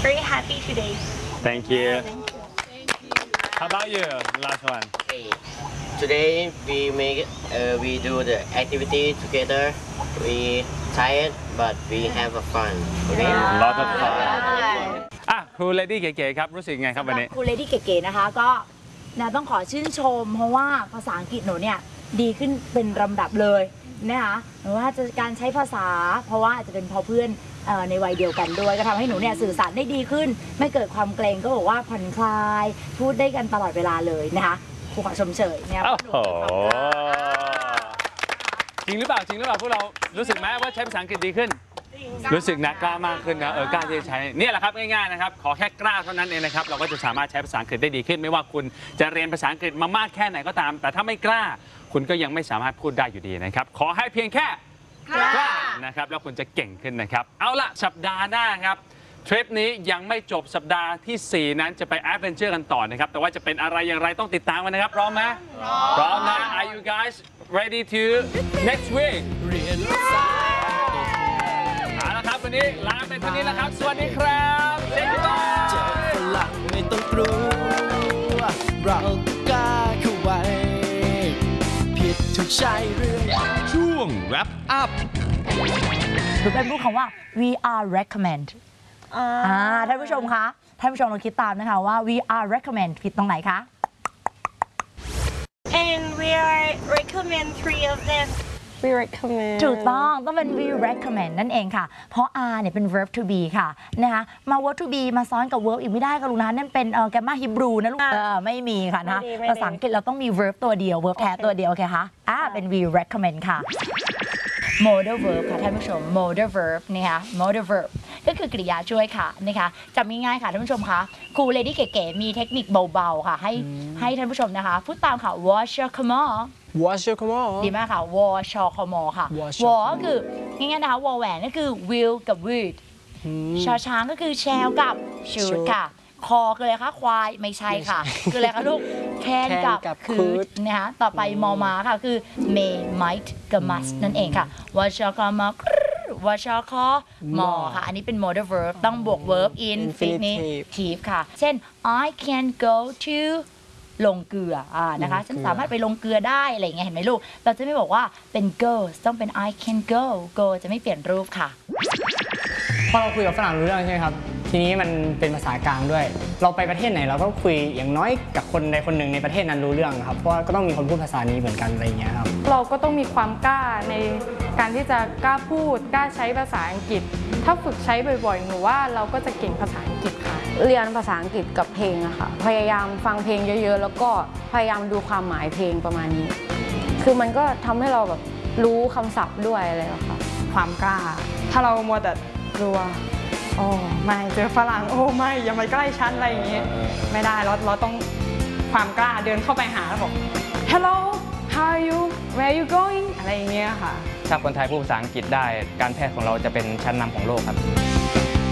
very happy today. Thank you. How about you? Last one. Today we do the activity together. We tired but we have a fun. Okay. Lot of fun. ครูเลดี้เก๋ๆครับรู้สึกไงครับวันนี้ครูเลดี้เก๋ๆนะคะก็ต้องขอชื่นชมเพราะว่าภาษาอังกฤษหนูเนี่ยดีขึ้นเป็นลำดับเลยนะคะหรือว่าจะการใช้ภาษาเพราะว่าอาจจะเป็นพอเพื่อนในวัยเดียวกันด้วยก็ทำให้หนูเนี่ยสื่อสารได้ดีขึ้นไม่เกิดความเกรงก็บอกว่าผ่อนคลายพูดได้กันตลอดเวลาเลยนะคะครูขอชมเชยเนี่ยจริงหรือเปล่าพวกเรารู้สึกไหมว่าใช้ภาษาอังกฤษดีขึ้นรู้สึกนะกล้ามากขึ้นนะกล้าที่จะใช้เนี่ยแหละครับง่ายๆนะครับขอแค่กล้าเท่านั้นเองนะครับเราก็จะสามารถใช้ภาษาอังกฤษได้ดีขึ้นไม่ว่าคุณจะเรียนภาษาอังกฤษมามากแค่ไหนก็ตามแต่ถ้าไม่กล้าคุณก็ยังไม่สามารถพูดได้อยู่ดีนะครับขอให้เพียงแค่กล้านะครับแล้วคุณจะเก่งขึ้นนะครับเอาล่ะสัปดาห์หน้าครับทริปนี้ยังไม่จบสัปดาห์ที่4นั้นจะไปแอดเวนเจอร์กันต่อนะครับแต่ว่าจะเป็นอะไรอย่างไรต้องติดตามกันนะครับพร้อมไหมพร้อมนะ Are you guys ready to next week เอาละครับวันนี้ลาไปเท่านี้แล้วครับสวัสดีครับเจ๊บ๊ายบายฝรั่งไม่ต้องกลัวเรากล้าเข้าไว้ผิดถูกใช่เรื่องช่วง wrap up คือเป็นพูดคำว่า we are recommend ท่านผู้ชมคะท่านผู้ชมลองคิดตามนะคะว่า we are recommend ผิดตรงไหนคะ And we are recommend 3 of them. We recommend ถูกต้องเป็น we recommend นั่นเองค่ะเพราะ are เนี่ยเป็น verb to be ค่ะนะคะมา verb to be มาซ้อนกับ verb อีกไม่ได้ค่ะลูกนะนั่นเป็นแกมมาฮิบรูนะลูกไม่มีค่ะนะภาษาอังกฤษเราต้องมี verb ตัวเดียว verb แท้ตัวเดียวโอเคคะเป็น we recommend ค่ะ modal verb ค่ะท่านผู้ชม modal verb นะคะ modal verb ก็คือกริยาช่วยค่ะนะคะจำง่ายๆค่ะท่านผู้ชมคะครูเลดี้เก๋ๆมีเทคนิคเบาๆค่ะให้ท่านผู้ชมนะคะพูดตามค่ะ wash your come on Wash your come on ดีมากค่ะ wash your come on ค่ะ wash ก็คือง่ายๆนะคะ วอแหวนก็คือ will กับ would ชอช้างก็คือ shall กับ should ค่ะคอคืออะไรคะควายไม่ใช่ค่ะคืออะไรคะลูก can กับ could นะคะต่อไปมอมาค่ะคือ may might กับ must นั่นเองค่ะ wash your come on wash your call มอค่ะอันนี้เป็น modal verb ต้องบวก verb infinitive ค่ะเช่น I can go to ลงเกลือนะคะฉันสามารถไปลงเกลือได้อะไรอย่างเงี้ยเห็นไหมลูกเราจะไม่บอกว่าเป็น go ต้องเป็น I can go จะไม่เปลี่ยนรูปค่ะพอเราคุยกับฝรั่งรู้เรื่องใช่ไหมครับทีนี้มันเป็นภาษากลางด้วยเราไปประเทศไหนเราก็คุยอย่างน้อยกับคนใดคนหนึ่งในประเทศนั้นรู้เรื่องครับเพราะว่าก็ต้องมีคนพูดภาษานี้เหมือนกันอะไรอย่างเงี้ยครับเราก็ต้องมีความกล้าในการที่จะกล้าพูดกล้าใช้ภาษาอังกฤษถ้าฝึกใช้บ่อยๆหนูว่าเราก็จะเก่งภาษาอังกฤษค่ะเรียนภาษาอังกฤษกับเพลงอะค่ะพยายามฟังเพลงเยอะๆแล้วก็พยายามดูความหมายเพลงประมาณนี้คือมันก็ทำให้เราแบบรู้คำศัพท์ด้วยอะไรอะค่ะความกล้าถ้าเรามัวแต่กลัวโอ้ไม่เจอฝรั่งโอ้ไม่อย่ามาใกล้ฉันอะไรอย่างเงี้ยไม่ได้เราต้องความกล้าเดินเข้าไปหาแล้วบอก Hello how are you where are you going อะไรอย่างเงี้ยค่ะถ้าคนไทยพูดภาษาอังกฤษได้การแพทย์ของเราจะเป็นชั้นนำของโลกครับ